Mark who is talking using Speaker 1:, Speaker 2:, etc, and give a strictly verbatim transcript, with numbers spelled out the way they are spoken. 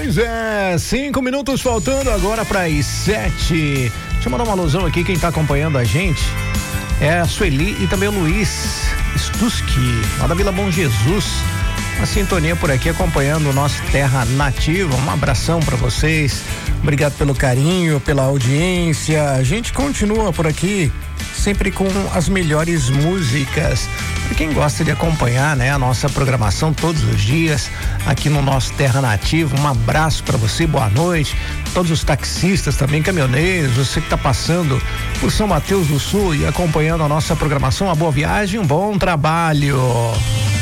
Speaker 1: Pois é, cinco minutos faltando agora para as sete. Deixa eu mandar uma alusão aqui, quem tá acompanhando a gente é a Sueli e também o Luiz Stuski, lá da Vila Bom Jesus. A sintonia por aqui acompanhando o nosso Terra Nativa. Um abração para vocês. Obrigado pelo carinho, pela audiência. A gente continua por aqui sempre com as melhores músicas. Para quem gosta de acompanhar, né, a nossa programação todos os dias aqui no nosso Terra Nativa, um abraço para você, boa noite. Todos os taxistas também, caminhoneiros, você que está passando por São Mateus do Sul e acompanhando a nossa programação, uma boa viagem, um bom trabalho.